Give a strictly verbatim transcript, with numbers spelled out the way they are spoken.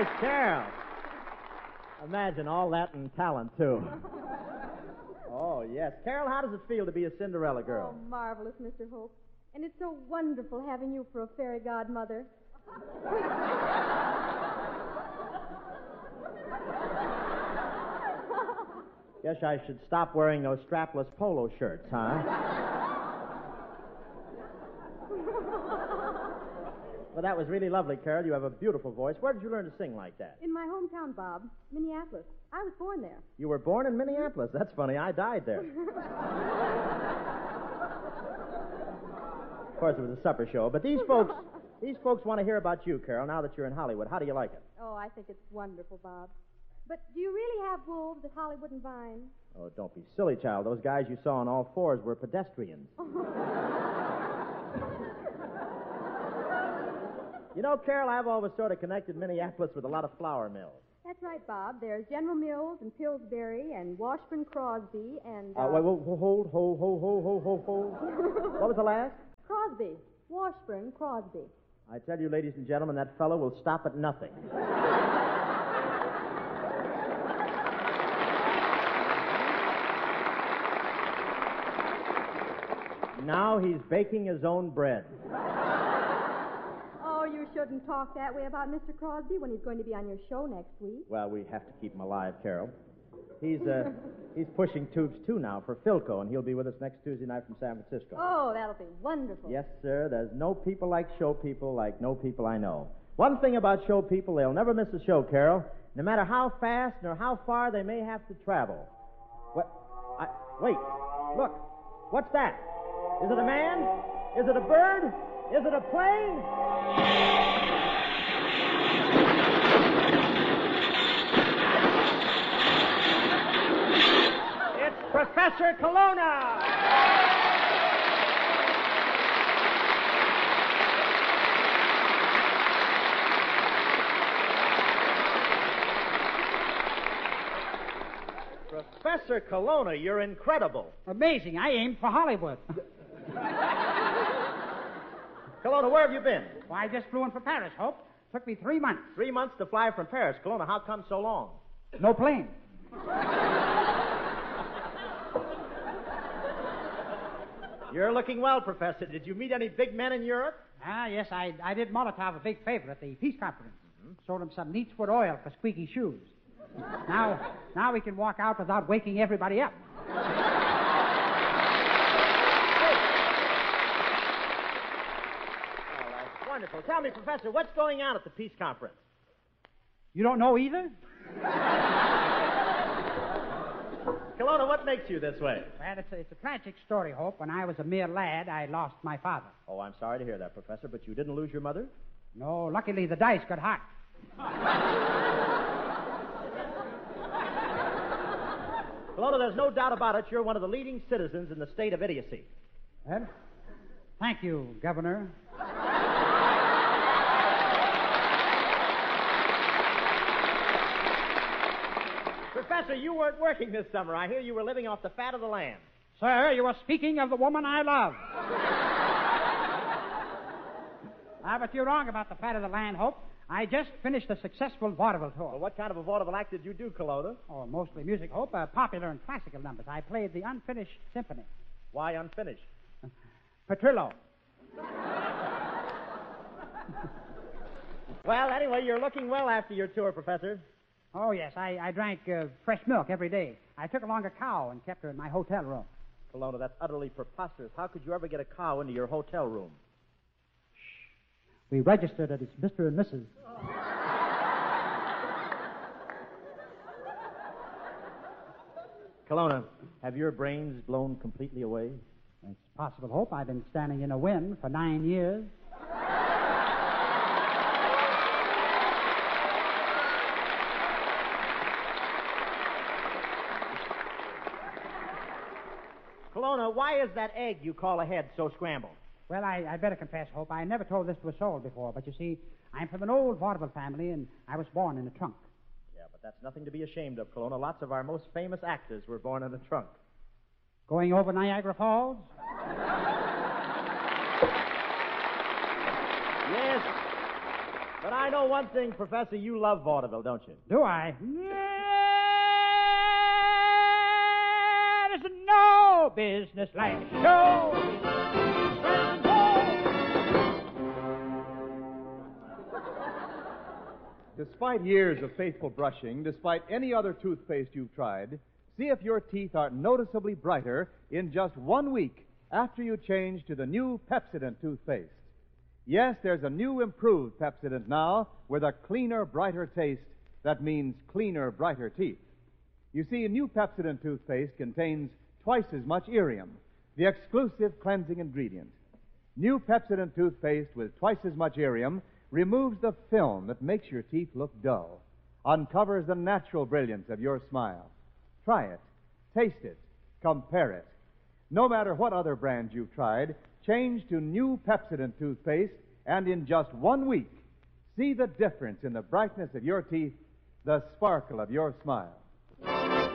Nice, Carol. Imagine all that and talent, too. Oh, yes. Carol, how does it feel to be a Cinderella girl? Oh, marvelous, Mister Hope. And it's so wonderful having you for a fairy godmother. Guess I should stop wearing those strapless polo shirts, huh? Well, that was really lovely, Carol. You have a beautiful voice. Where did you learn to sing like that? In my hometown, Bob, Minneapolis. I was born there. You were born in Minneapolis. That's funny. I died there. Of course, it was a supper show. But these folks, these folks want to hear about you, Carol, now that you're in Hollywood. How do you like it? Oh, I think it's wonderful, Bob. But do you really have wolves at Hollywood and Vine? Oh, don't be silly, child. Those guys you saw on all fours were pedestrians. You know, Carol, I've always sort of connected Minneapolis with a lot of flour mills. That's right, Bob. There's General Mills and Pillsbury and Washburn Crosby and... Uh, uh, wait, wait, hold, hold, hold, hold, hold, hold, hold. What was the last? Crosby. Washburn Crosby. I tell you, ladies and gentlemen, that fellow will stop at nothing. Now he's baking his own bread. Oh, you shouldn't talk that way about Mister Crosby when he's going to be on your show next week. Well, we have to keep him alive, Carol. He's uh, he's pushing tubes, too, now for Philco, and he'll be with us next Tuesday night from San Francisco. Oh, that'll be wonderful. Yes, sir. There's no people like show people like no people I know. One thing about show people, they'll never miss a show, Carol, no matter how fast nor how far they may have to travel. What? I, wait. Look. What's that? Is it a man? Is it a bird? Is it a plane? It's Professor Colonna! Professor Colonna, you're incredible. Amazing. I aimed for Hollywood. Colonna, where have you been? Well, I just flew in for Paris, Hope. Took me three months. Three months to fly from Paris. Colonna, how come so long? No plane. You're looking well, Professor. Did you meet any big men in Europe? Ah, yes, I, I did Molotov a big favor at the peace conference. Mm-hmm. Sold him some Neatswood oil for squeaky shoes. Now, now we can walk out without waking everybody up. Wonderful. Tell me, Professor, what's going on at the peace conference? You don't know either? Colonna, what makes you this way? Well, it's a, it's a tragic story, Hope. When I was a mere lad, I lost my father. Oh, I'm sorry to hear that, Professor, but you didn't lose your mother? No, luckily the dice got hot. Colonna, there's no doubt about it. You're one of the leading citizens in the state of idiocy. Well, thank you, Governor. Professor, you weren't working this summer. I hear you were living off the fat of the land. Sir, you are speaking of the woman I love. Ah, but you're wrong about the fat of the land, Hope. I just finished a successful vaudeville tour. Well, what kind of a vaudeville act did you do, Colonna? Oh, mostly music, Hope. Uh, popular and classical numbers. I played the unfinished symphony. Why unfinished? Petrillo. Well, anyway, you're looking well after your tour, Professor. Oh, yes. I, I drank uh, fresh milk every day. I took along a cow and kept her in my hotel room. Colonna, that's utterly preposterous. How could you ever get a cow into your hotel room? Shh. We registered it as Mister and Missus Colonna, have your brains blown completely away? It's possible, Hope. I've been standing in a wind for nine years. Colonna, why is that egg you call a head so scrambled? Well, I, I'd better confess, Hope. I never told this to a soul before, but you see, I'm from an old vaudeville family, and I was born in a trunk. Yeah, but that's nothing to be ashamed of, Colonna. Lots of our most famous actors were born in a trunk. Going over Niagara Falls? Yes. But I know one thing, Professor. You love vaudeville, don't you? Do I? There's no business like show business. Despite years of faithful brushing, despite any other toothpaste you've tried, see if your teeth are noticeably brighter in just one week after you change to the new Pepsodent toothpaste. Yes, there's a new improved Pepsodent now with a cleaner, brighter taste that means cleaner, brighter teeth. You see, new Pepsodent toothpaste contains twice as much Irium, the exclusive cleansing ingredient. New Pepsodent toothpaste with twice as much Irium removes the film that makes your teeth look dull, uncovers the natural brilliance of your smile. Try it, taste it, compare it. No matter what other brands you've tried, change to new Pepsodent toothpaste, and in just one week, see the difference in the brightness of your teeth, the sparkle of your smile.